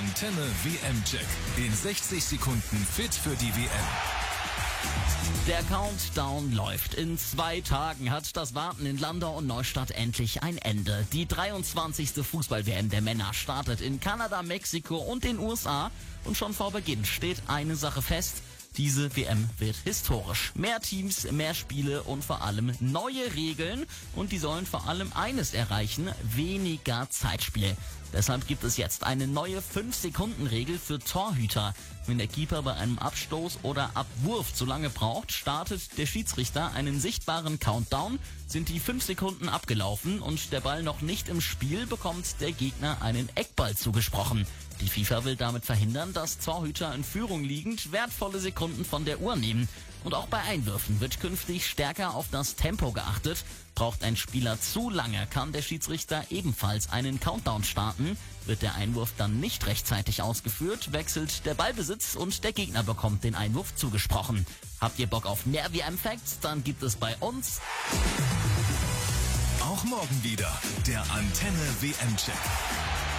Antenne WM-Check. In 60 Sekunden fit für die WM. Der Countdown läuft. In 2 Tagen hat das Warten in Landau und Neustadt endlich ein Ende. Die 23. Fußball-WM der Männer startet in Kanada, Mexiko und den USA. Und schon vor Beginn steht eine Sache fest: diese WM wird historisch. Mehr Teams, mehr Spiele und vor allem neue Regeln. Und die sollen vor allem eines erreichen: weniger Zeitspiel. Deshalb gibt es jetzt eine neue 5-Sekunden-Regel für Torhüter. Wenn der Keeper bei einem Abstoß oder Abwurf zu lange braucht, startet der Schiedsrichter einen sichtbaren Countdown. Sind die 5 Sekunden abgelaufen und der Ball noch nicht im Spiel, bekommt der Gegner einen Eckball zugesprochen. Die FIFA will damit verhindern, dass Torhüter in Führung liegend wertvolle Sekunden von der Uhr nehmen. Und auch bei Einwürfen wird künftig stärker auf das Tempo geachtet. Braucht ein Spieler zu lange, kann der Schiedsrichter ebenfalls einen Countdown starten. Wird der Einwurf dann nicht rechtzeitig ausgeführt, wechselt der Ballbesitz und der Gegner bekommt den Einwurf zugesprochen. Habt ihr Bock auf mehr WM-Facts? Dann gibt es bei uns Auch morgen wieder der Antenne WM-Check.